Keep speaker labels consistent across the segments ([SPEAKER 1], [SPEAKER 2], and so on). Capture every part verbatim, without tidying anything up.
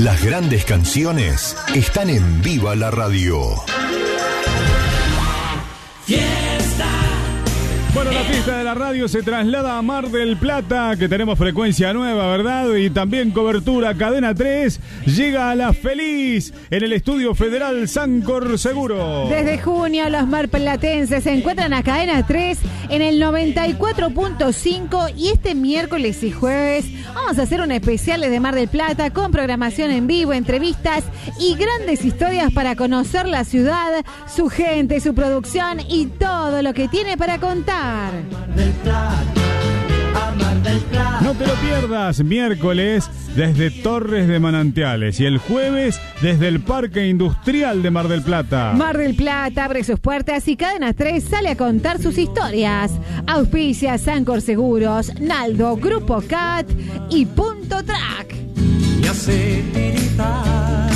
[SPEAKER 1] Las grandes canciones están en Viva la Radio.
[SPEAKER 2] Fiesta.
[SPEAKER 3] Bueno, la fiesta de la radio se traslada a Mar del Plata, que tenemos frecuencia nueva, ¿verdad? Y también cobertura Cadena tres. Llega a La Feliz en el Estudio Federal Sancor Seguro.
[SPEAKER 4] Desde junio los marplatenses se encuentran a Cadena tres en el noventa y cuatro punto cinco y este miércoles y jueves vamos a hacer un especial desde Mar del Plata con programación en vivo, entrevistas y grandes historias para conocer la ciudad, su gente, su producción y todo lo que tiene para contar.
[SPEAKER 3] No te lo pierdas, miércoles desde Torres de Manantiales y el jueves desde el Parque Industrial de Mar del Plata.
[SPEAKER 4] Mar del Plata abre sus puertas y Cadena tres sale a contar sus historias. Auspicia Sancor Seguros, Naldo, Grupo Cat y Punto Track.
[SPEAKER 2] Y hace tiritar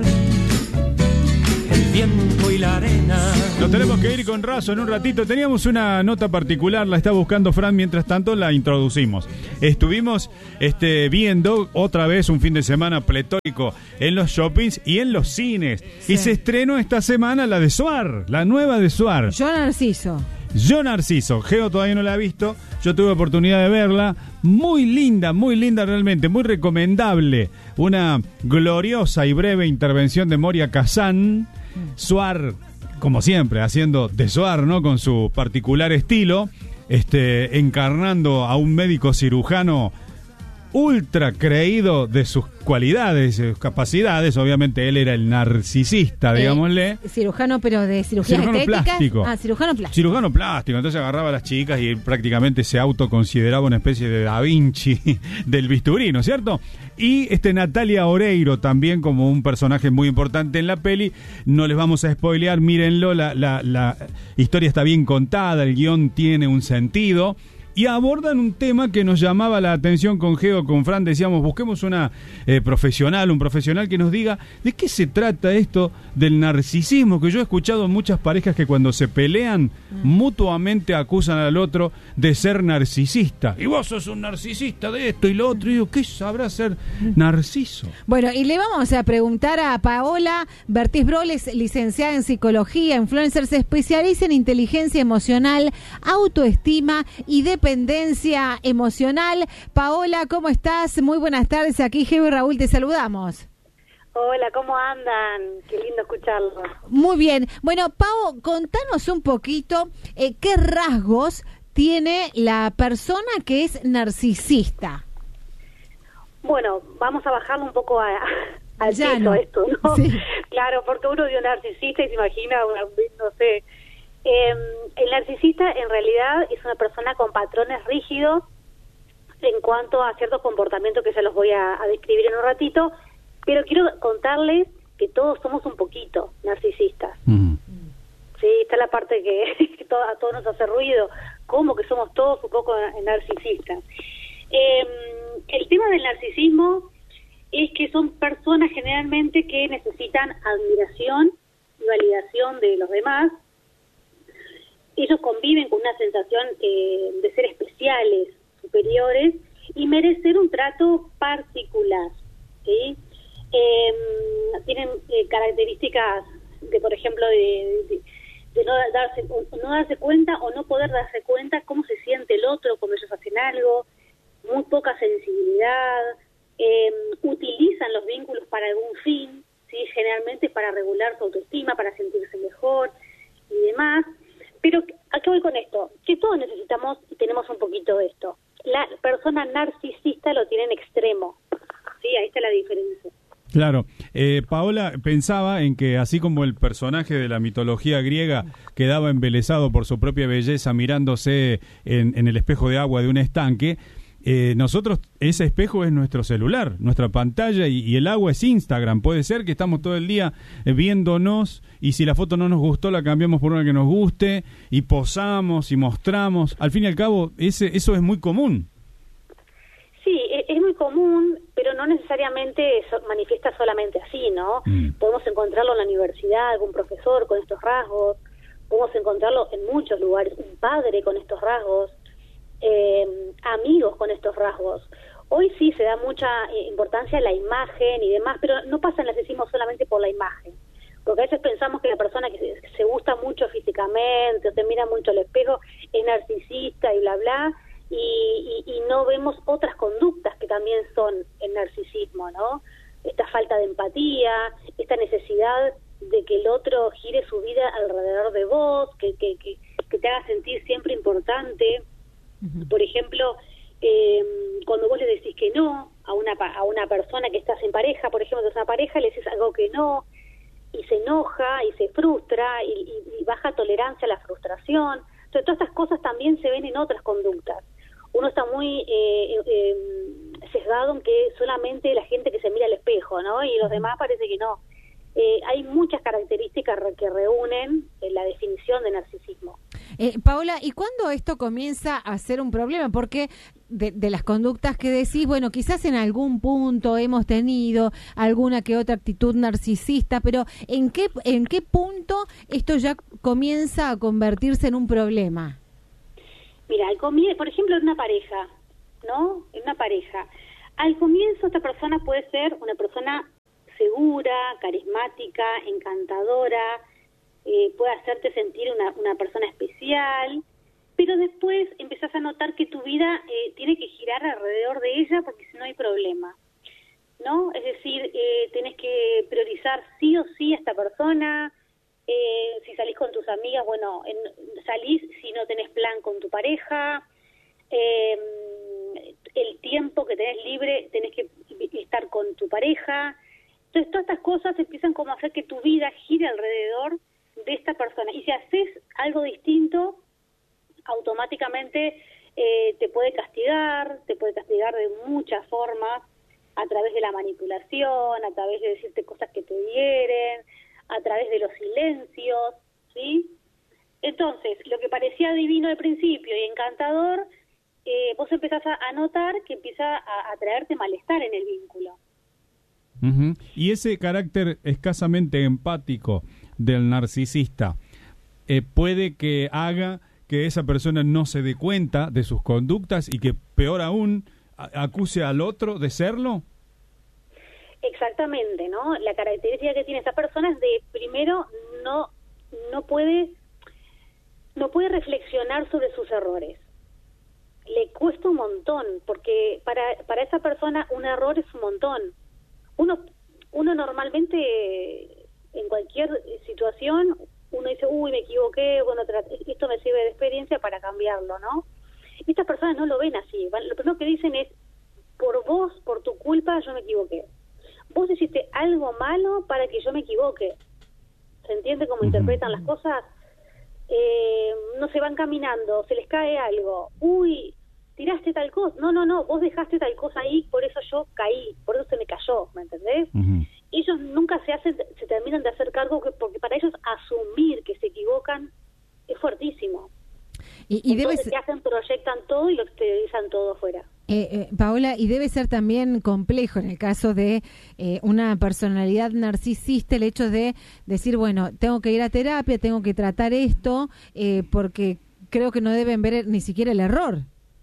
[SPEAKER 2] el viento y la arena.
[SPEAKER 3] Nos tenemos que ir con Razo en un ratito. Teníamos una nota particular, la está buscando Fran, mientras tanto la introducimos. Estuvimos este, viendo otra vez un fin de semana pletórico en los shoppings y en los cines. Sí. Y se estrenó esta semana la de Suar, la nueva de Suar.
[SPEAKER 4] Yo Narciso.
[SPEAKER 3] Yo Narciso. Geo todavía no la ha visto. Yo tuve oportunidad de verla. Muy linda, muy linda realmente, muy recomendable. Una gloriosa y breve intervención de Moria Kazan. Suar, como siempre, haciendo de Suar, ¿no? Con su particular estilo, este, encarnando a un médico cirujano ultra creído de sus cualidades, de sus capacidades. Obviamente él era el narcisista, digámosle.
[SPEAKER 4] Eh, cirujano, pero de cirugía
[SPEAKER 3] cirujano
[SPEAKER 4] estética.
[SPEAKER 3] Plástico.
[SPEAKER 4] Ah, cirujano plástico.
[SPEAKER 3] Cirujano plástico. Entonces agarraba a las chicas y prácticamente se autoconsideraba una especie de Da Vinci del bisturí, ¿no es cierto? Y este Natalia Oreiro también como un personaje muy importante en la peli. No les vamos a spoilear, mírenlo, la, la, la historia está bien contada, el guión tiene un sentido. Y abordan un tema que nos llamaba la atención con Geo, con Fran, decíamos, busquemos una eh, profesional, un profesional que nos diga de qué se trata esto del narcisismo, que yo he escuchado en muchas parejas que cuando se pelean mm. mutuamente acusan al otro de ser narcisista. Y vos sos un narcisista de esto y lo otro, y digo, ¿qué sabrá ser narciso?
[SPEAKER 4] Bueno, y le vamos a preguntar a Paola Bertis Broles, licenciada en psicología, influencer, se especializa en inteligencia emocional, autoestima y dependencia Dependencia emocional. Paola, ¿cómo estás? Muy buenas tardes, aquí Geo y Raúl te saludamos.
[SPEAKER 5] Hola, ¿cómo andan? Qué lindo escucharlo.
[SPEAKER 4] Muy bien. Bueno, Pao, contanos un poquito eh, qué rasgos tiene la persona que es narcisista.
[SPEAKER 5] Bueno, vamos a bajarlo un poco a, al
[SPEAKER 4] ya
[SPEAKER 5] peso
[SPEAKER 4] no.
[SPEAKER 5] esto, ¿no?
[SPEAKER 4] Sí.
[SPEAKER 5] Claro, porque uno de un narcisista y se imagina, no sé... Eh, el narcisista en realidad es una persona con patrones rígidos en cuanto a ciertos comportamientos que ya los voy a, a describir en un ratito, pero quiero contarles que todos somos un poquito narcisistas. Mm. Sí, está la parte que, que todo, a todos nos hace ruido, como que somos todos un poco narcisistas. Eh, el tema del narcisismo es que son personas generalmente que necesitan admiración y validación de los demás. Ellos conviven con una sensación eh, de ser especiales, superiores, y merecer un trato particular, ¿sí? Eh, tienen eh, características de, por ejemplo, de, de, de no darse no darse cuenta o no poder darse cuenta cómo se siente el otro cuando ellos hacen algo, muy poca sensibilidad, eh, utilizan los vínculos para algún fin, ¿sí? Generalmente para regular su autoestima, para sentirse mejor y demás. Pero, ¿a qué voy con esto? Que todos necesitamos y tenemos un poquito de esto. La persona narcisista lo tiene en extremo. Sí, ahí está la diferencia.
[SPEAKER 3] Claro. Eh, Paola, pensaba en que así como el personaje de la mitología griega quedaba embelesado por su propia belleza mirándose en, en el espejo de agua de un estanque, eh, nosotros, ese espejo es nuestro celular, nuestra pantalla y, y el agua es Instagram. Puede ser que estamos todo el día eh, viéndonos y si la foto no nos gustó la cambiamos por una que nos guste y posamos y mostramos. Al fin y al cabo, ese, eso es muy común.
[SPEAKER 5] Sí, es muy común, pero no necesariamente eso manifiesta solamente así, ¿no? Mm. Podemos encontrarlo en la universidad, algún profesor con estos rasgos, podemos encontrarlo en muchos lugares, un padre con estos rasgos, eh, amigos con estos rasgos, Hoy sí se da mucha eh, importancia a la imagen y demás, pero no pasa el narcisismo solamente por la imagen. Porque a veces pensamos que la persona que se, que se gusta mucho físicamente o se mira mucho al espejo es narcisista y bla, bla, y, y, y no vemos otras conductas que también son el narcisismo, ¿no? Esta falta de empatía, esta necesidad de que el otro gire su vida alrededor de vos, que, que, que, que te haga sentir siempre importante. Uh-huh. Por ejemplo, eh, cuando vos le decís que no a una, a una persona que estás en pareja, por ejemplo, que es una pareja, le decís algo que no, y se enoja y se frustra y, y, y baja tolerancia a la frustración. Entonces todas estas cosas también se ven en otras conductas. Uno está muy eh, eh, sesgado en que solamente la gente que se mira al espejo, ¿no? Y los demás parece que no. Eh, hay muchas características que reúnen eh, la definición de narcisismo.
[SPEAKER 4] Eh, Paola, ¿y cuándo esto comienza a ser un problema? Porque de, de las conductas que decís, bueno, quizás en algún punto hemos tenido alguna que otra actitud narcisista, pero ¿en qué, en qué punto esto ya comienza a convertirse en un problema?
[SPEAKER 5] Mira, al comienzo, por ejemplo, en una pareja, ¿no? En una pareja. Al comienzo esta persona puede ser una persona segura, carismática, encantadora, eh, puede hacerte sentir una, una persona especial, pero después empezás a notar que tu vida eh, tiene que girar alrededor de ella porque si no hay problema, ¿no? Es decir, eh, tenés que priorizar sí o sí a esta persona. Eh, si salís con tus amigas, bueno, en, salís si no tenés plan con tu pareja. Eh, el tiempo que tenés libre tenés que estar con tu pareja. Entonces todas estas cosas empiezan como a hacer que tu vida gire alrededor de esta persona. Y si haces algo distinto, automáticamente eh, te puede castigar, te puede castigar de muchas formas, a través de la manipulación, a través de decirte cosas que te hieren, a través de los silencios, ¿sí? Entonces, lo que parecía divino al principio y encantador, eh, vos empezás a, a notar que empieza a, a traerte malestar en el vínculo.
[SPEAKER 3] Uh-huh. Y ese carácter escasamente empático del narcisista eh, puede que haga que esa persona no se dé cuenta de sus conductas y que, peor aún, a- acuse al otro de serlo.
[SPEAKER 5] Exactamente, ¿no? La característica que tiene esa persona es de, primero, no no puede no puede reflexionar sobre sus errores. Le cuesta un montón, porque para para esa persona un error es un montón. Uno uno normalmente en cualquier situación uno dice, uy, me equivoqué, bueno, esto me sirve de experiencia para cambiarlo, ¿no? Y estas personas no lo ven así. Lo primero que dicen es, por vos, por tu culpa, yo me equivoqué. Vos hiciste algo malo para que yo me equivoque. ¿Se entiende cómo uh-huh. interpretan las cosas? Eh, no se van caminando, se les cae algo. Uy, tiraste tal cosa. No, no, no, vos dejaste tal cosa ahí, por eso yo caí, por eso se me cayó, ¿me entendés? Uh-huh. Ellos nunca se hacen, se terminan de hacer cargo, que, porque para ellos asumir que se equivocan es fuertísimo.
[SPEAKER 4] Y, y
[SPEAKER 5] Entonces,
[SPEAKER 4] debe...
[SPEAKER 5] ¿qué hacen? Proyectan todo y lo exteriorizan todo afuera.
[SPEAKER 4] Eh, eh, Paola, y debe ser también complejo en el caso de eh, una personalidad narcisista el hecho de decir, bueno, tengo que ir a terapia, tengo que tratar esto, eh, porque creo que no deben ver ni siquiera el error.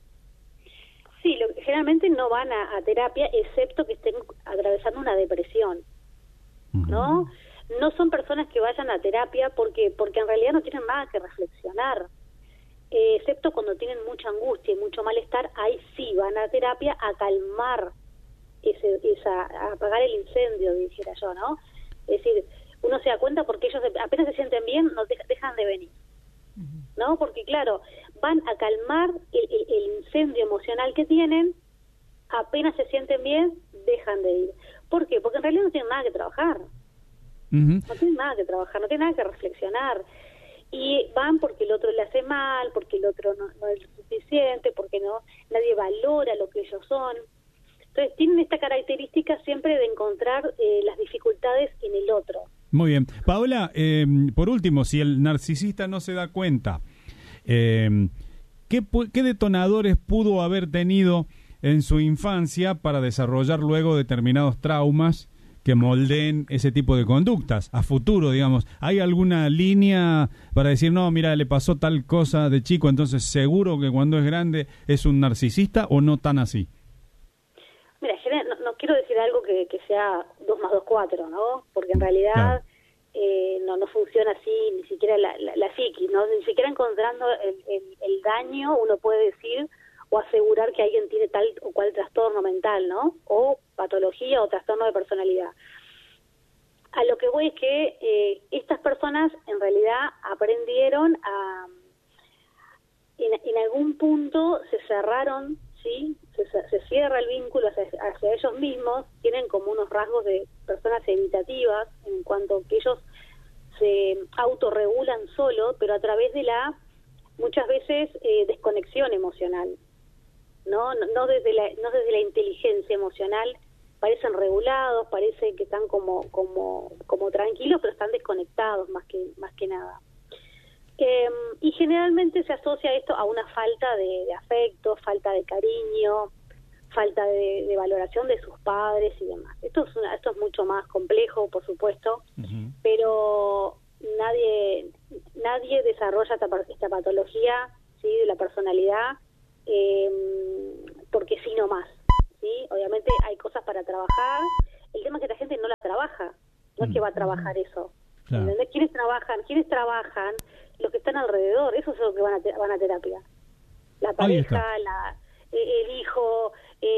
[SPEAKER 5] Sí, lo, generalmente no van a, a terapia, excepto que estén atravesando una depresión, ¿no? No son personas que vayan a terapia porque porque en realidad no tienen nada que reflexionar. Eh, excepto cuando tienen mucha angustia y mucho malestar, ahí sí van a terapia a calmar ese, esa, a apagar el incendio, dijera yo, ¿no? Es decir, uno se da cuenta porque ellos apenas se sienten bien, no de, dejan de venir, ¿no? Porque claro, van a calmar el, el, el incendio emocional que tienen, apenas se sienten bien, dejan de ir. ¿Por qué? Porque en realidad no tienen nada que trabajar, uh-huh. no tienen nada que trabajar, no tienen nada que reflexionar. Y van porque el otro le hace mal, porque el otro no, no es lo suficiente, porque no nadie valora lo que ellos son. Entonces tienen esta característica siempre de encontrar eh, las dificultades en el otro.
[SPEAKER 3] Muy bien. Paola, eh, por último, si el narcisista no se da cuenta, eh, ¿qué, ¿qué detonadores pudo haber tenido en su infancia para desarrollar luego determinados traumas que moldeen ese tipo de conductas a futuro, digamos? ¿Hay alguna línea para decir, no, mira, le pasó tal cosa de chico, entonces seguro que cuando es grande es un narcisista, o no tan así?
[SPEAKER 5] quiero decir algo que, que sea dos más dos, cuatro, ¿no? Porque en realidad
[SPEAKER 3] Claro.
[SPEAKER 5] eh, no no funciona así, ni siquiera la, la, la psiquis, ¿no? Ni siquiera encontrando el, el, el daño uno puede decir o asegurar que alguien tiene tal o cual trastorno mental, ¿no? O patología o trastorno de personalidad. A lo que voy es que eh, estas personas en realidad aprendieron a... En, en algún punto se cerraron, ¿sí? Se, se cierra el vínculo hacia, hacia ellos mismos, tienen como unos rasgos de personas evitativas en cuanto que ellos se autorregulan solo, pero a través de la, muchas veces, eh, desconexión emocional, ¿no? No, no desde la, no desde la inteligencia emocional, parecen regulados, parece que están como, como, como tranquilos, pero están desconectados más que, más que nada. Eh, y generalmente se asocia esto a una falta de, de afecto, falta de cariño, falta de, de valoración de sus padres y demás. Esto es, una, esto es mucho más complejo, por supuesto, uh-huh. pero nadie nadie desarrolla esta, esta patología, ¿sí?, de la personalidad eh, porque sí nomás, ¿sí? Obviamente hay cosas para trabajar. El tema es que la gente no la trabaja, no uh-huh. es que va a trabajar eso. Claro. ¿Entendés? ¿Quiénes trabajan? ¿Quiénes trabajan? Los que están alrededor, eso es lo que van a, te- van a terapia. La pareja, la, el hijo,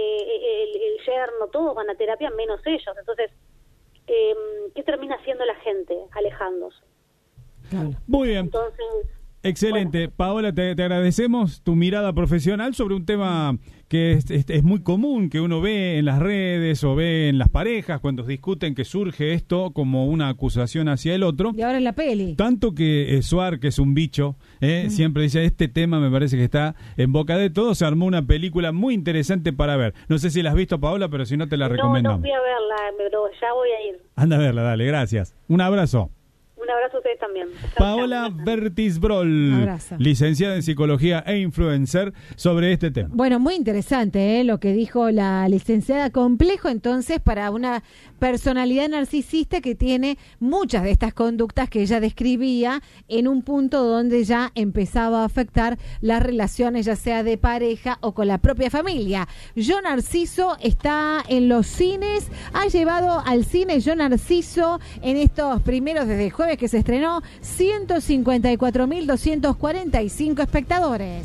[SPEAKER 5] eh, el, el yerno, todos van a terapia, menos ellos. Entonces, eh, ¿qué termina haciendo la gente? Alejándose.
[SPEAKER 3] Claro. Muy bien.
[SPEAKER 5] Entonces,
[SPEAKER 3] excelente.
[SPEAKER 5] Bueno.
[SPEAKER 3] Paola, te, te agradecemos tu mirada profesional sobre un tema que es, es, es muy común, que uno ve en las redes o ve en las parejas cuando discuten, que surge esto como una acusación hacia el otro.
[SPEAKER 4] Y ahora en la peli.
[SPEAKER 3] Tanto que eh, Suar, que es un bicho, eh, mm. siempre dice, este tema me parece que está en boca de todos. Se armó una película muy interesante para ver. No sé si la has visto, Paola, pero si no te la
[SPEAKER 5] no,
[SPEAKER 3] recomendamos.
[SPEAKER 5] No, no fui a verla, pero ya voy a ir.
[SPEAKER 3] Anda a verla, dale, gracias. Un abrazo.
[SPEAKER 5] Un abrazo a ustedes también.
[SPEAKER 3] Paola Bertis-Broll, licenciada en Psicología e Influencer, sobre este tema.
[SPEAKER 4] Bueno, muy interesante ¿eh? lo que dijo la licenciada. Complejo entonces para una personalidad narcisista que tiene muchas de estas conductas que ella describía en un punto donde ya empezaba a afectar las relaciones, ya sea de pareja o con la propia familia. Yo Narciso está en los cines, ha llevado al cine Yo Narciso en estos primeros, desde el jueves que se estrenó, ciento cincuenta y cuatro mil doscientos cuarenta y cinco espectadores.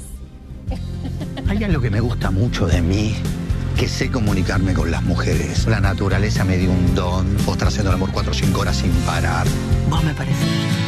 [SPEAKER 6] Hay algo que me gusta mucho de mí, que sé comunicarme con las mujeres. La naturaleza me dio un don. Vos estás haciendo el amor cuatro o cinco horas sin parar.
[SPEAKER 7] Vos me pareces